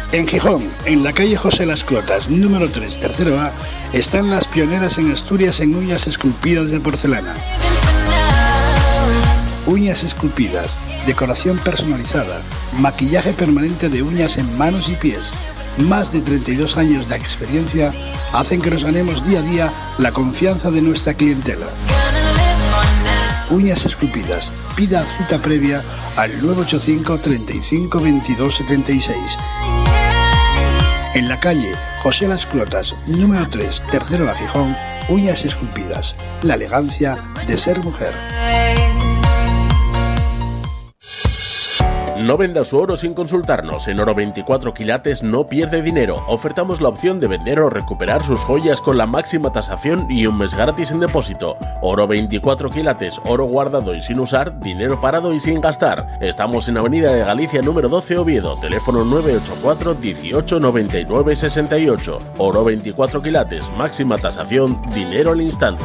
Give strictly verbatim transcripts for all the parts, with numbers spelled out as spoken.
En Gijón, en la calle José Las Clotas, número tres, tercero A, están las pioneras en Asturias en uñas esculpidas de porcelana. Uñas esculpidas, decoración personalizada, maquillaje permanente de uñas en manos y pies. Más de treinta y dos años de experiencia hacen que nos ganemos día a día la confianza de nuestra clientela. Uñas esculpidas, pida cita previa al nueve ocho cinco, treinta y cinco, veintidós, setenta y seis. En la calle José Las Clotas, número tres, tercero A, Gijón, uñas esculpidas, la elegancia de ser mujer. No venda su oro sin consultarnos. En Oro veinticuatro quilates no pierde dinero. Ofertamos la opción de vender o recuperar sus joyas con la máxima tasación y un mes gratis en depósito. Oro veinticuatro quilates, oro guardado y sin usar, dinero parado y sin gastar. Estamos en Avenida de Galicia número doce, Oviedo. Teléfono nueve ocho cuatro, dieciocho, noventa y nueve, sesenta y ocho. Oro veinticuatro quilates, máxima tasación, dinero al instante.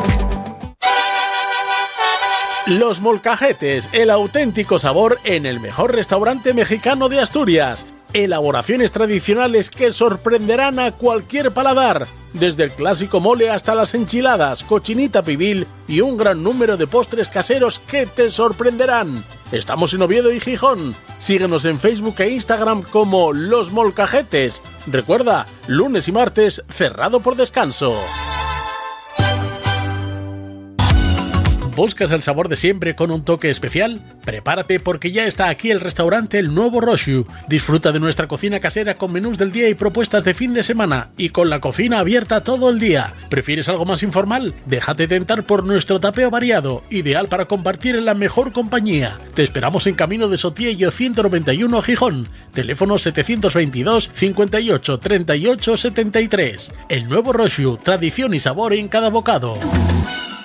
Los Molcajetes, el auténtico sabor en el mejor restaurante mexicano de Asturias. Elaboraciones tradicionales que sorprenderán a cualquier paladar. Desde el clásico mole hasta las enchiladas, cochinita pibil y un gran número de postres caseros que te sorprenderán. Estamos en Oviedo y Gijón. Síguenos en Facebook e Instagram como Los Molcajetes. Recuerda, lunes y martes cerrado por descanso. ¿Buscas el sabor de siempre con un toque especial? Prepárate porque ya está aquí el restaurante El Nuevo Roxu. Disfruta de nuestra cocina casera con menús del día y propuestas de fin de semana y con la cocina abierta todo el día. ¿Prefieres algo más informal? Déjate tentar por nuestro tapeo variado, ideal para compartir en la mejor compañía. Te esperamos en Camino de Sotillo ciento noventa y uno, Gijón. Teléfono setecientos veintidós, cincuenta y ocho, treinta y ocho, setenta y tres. El Nuevo Roxu, tradición y sabor en cada bocado.